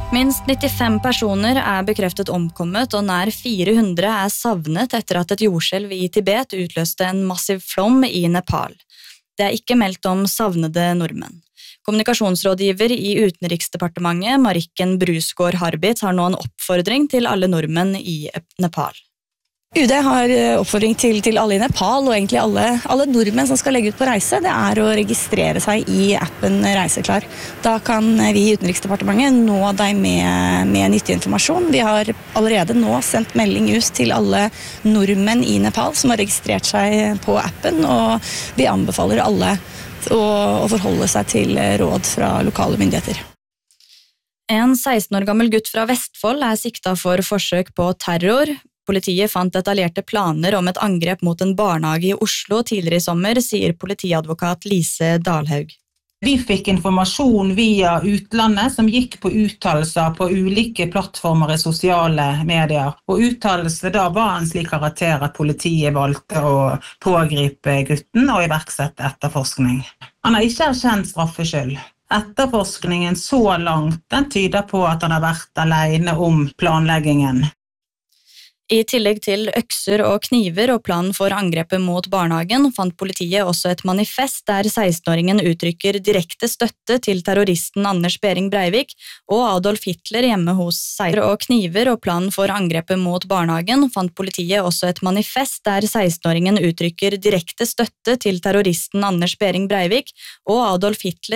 Minst 95 personer bekreftet omkommet, og nær 400 savnet etter at et jordskjelv i Tibet utløste en massiv flom i Nepal. Det ikke meldt om savnede nordmenn. Kommunikasjonsrådgiver i Utenriksdepartementet, Marikken Brusgaard Harbit, har nå en oppfordring til alle nordmenn i Nepal. UD har oppfordring til alle i Nepal, og egentlig alle nordmenn som skal legge ut på reise, det å registrere seg i appen Reiseklar. Da kan vi i Utenriksdepartementet nå deg med nyttig informasjon. Vi har allerede nå sendt melding ut til alle nordmenn i Nepal som har registrert seg på appen, og vi anbefaler alle å forholde seg til råd fra lokale myndigheter. En 16 år gammel gutt fra Vestfold siktet for forsøk på terror. Politiet fant detaljerte planer om et angrep mot en barnehage i Oslo tidligere i sommer, sier politiadvokat Lise Dalhaug. Vi fikk informasjon via utlandet som gikk på uttalelser på ulike plattformer i sosiale medier. Og uttalelsen da var en slik karakter at politiet valgte å pågripe gutten og iverksette etterforskning. Han har ikke erkjent straffskyld. Etterforskningen så langt den tyder på at han har vært alene om planleggingen. I tillegg til økser og kniver og planen for angrepet mot barnehagen, fant politiet også et manifest der 16-åringen uttrykker direkte støtte til terroristen Anders Behring Breivik og Adolf Hitler hjemme hos seg. Og kniver og planen for angrepet mot barnehagen, fant politiet også et manifest der 16-åringen uttrykker direkte støtte til terroristen Anders Behring Breivik og Adolf Hitler